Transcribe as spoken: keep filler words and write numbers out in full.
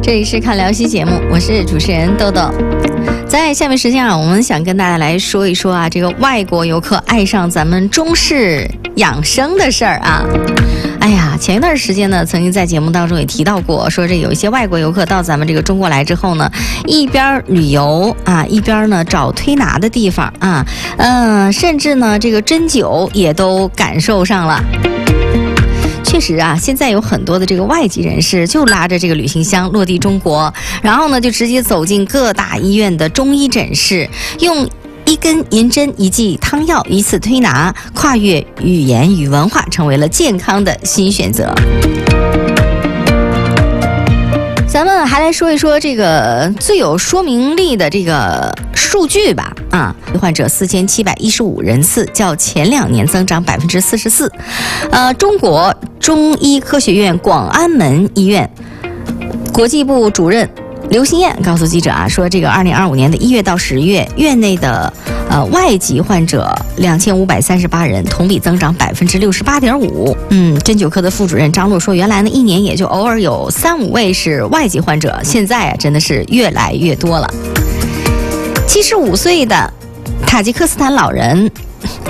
这里是看辽西节目，我是主持人豆豆。在下面时间啊，我们想跟大家来说一说啊，这个外国游客爱上咱们中式养生的事儿啊。哎呀，前一段时间呢，曾经在节目当中也提到过，说这有一些外国游客到咱们这个中国来之后呢，一边旅游啊，一边呢找推拿的地方啊，嗯、呃，甚至呢这个针灸也都感受上了。确实啊，现在有很多的这个外籍人士就拉着这个旅行箱落地中国，然后呢就直接走进各大医院的中医诊室，用一根银针一剂汤药一次推拿，跨越语言与文化，成为了健康的新选择。咱们还来说一说这个最有说明力的这个数据吧。啊，患者四千七百一十五人次，较前两年增长百分之四十四。呃，中国中医科学院广安门医院国际部主任刘新燕告诉记者啊，说这个二零二五年的一月到十月，院内的呃外籍患者两千五百三十八人，同比增长百分之六十八点五。嗯，针灸科的副主任张璐说，原来呢一年也就偶尔有三五位是外籍患者，现在啊真的是越来越多了。七十五岁的塔吉克斯坦老人